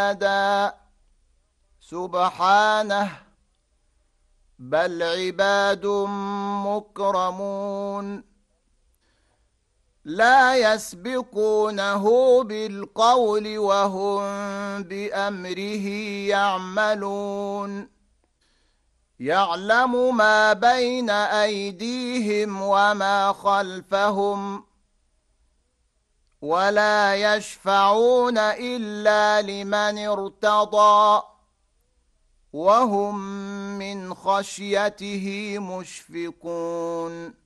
سبحانه بل عباد مكرمون لا يسبقونه بالقول وهم بأمره يعملون يعلم ما بين أيديهم وما خلفهم ولا يشفعون إلا لمن ارتضى وهم من خشيته مشفقون